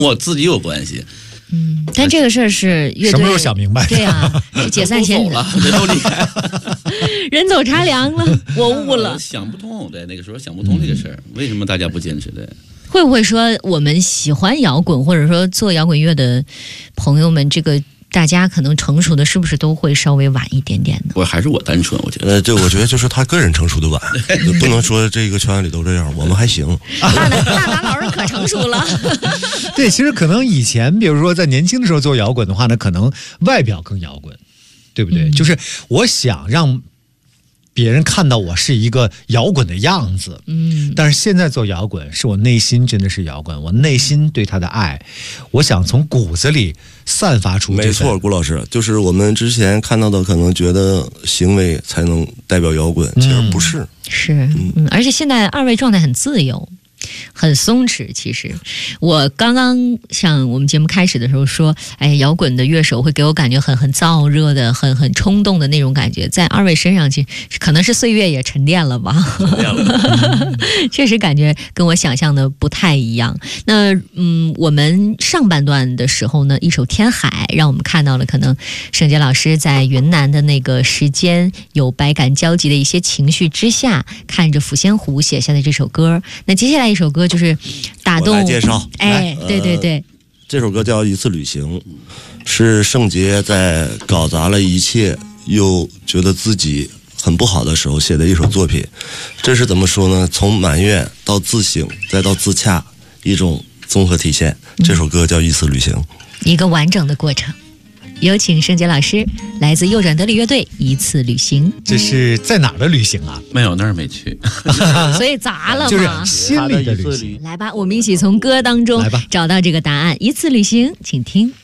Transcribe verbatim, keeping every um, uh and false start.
我自己有关系。 嗯，但这个事儿是乐队什么时候想明白？ 对啊，是解散前了，人都离开， 人走茶凉了，我悟了， 想不通。对，那个时候想不通这个事儿，为什么大家不坚持？对， 会不会说我们喜欢摇滚或者说做摇滚乐的朋友们，这个大家可能成熟的是不是都会稍微晚一点点呢？ 我还是我单纯，我觉得。 呃，这我觉得就是他个人成熟的晚，不能说这个圈里都这样，我们还行。 大拿大拿老师可成熟了。 对，其实可能以前，比如说在年轻的时候做摇滚的话呢，可能外表更摇滚，对不对？嗯、就是我想让别人看到我是一个摇滚的样子，嗯，但是现在做摇滚，是我内心真的是摇滚，我内心对他的爱，我想从骨子里散发出。 没错，顾老师，就是我们之前看到的，可能觉得行为才能代表摇滚，其实不是。 嗯、是，嗯，而且现在二位状态很自由。很松弛。其实我刚刚像我们节目开始的时候说，哎，摇滚的乐手会给我感觉很很燥热的，很很冲动的那种感觉，在二位身上其实可能是岁月也沉淀了吧，沉淀了确实感觉跟我想象的不太一样。那嗯，我们上半段的时候呢，一首《天海》让我们看到了可能盛杰老师在云南的那个时间有百感交集的一些情绪之下，看着抚仙湖写下的这首歌。那接下来一首歌就是打动， 我来介绍， 哎，对对对、呃， 这首歌叫《一次旅行》，是盛杰在搞砸了一切又觉得自己很不好的时候写的一首作品。这是怎么说呢？从埋怨到自省再到自洽，一种综合体现。这首歌叫《一次旅行》， 一个完整的过程。有请盛杰老师，来自右转德里乐队《一次旅行》。 这是在哪儿的旅行啊？ 没有，那儿没去， 所以砸了嘛， 就是心里的旅行。 来吧，我们一起从歌当中找到这个答案。一次旅行，请听。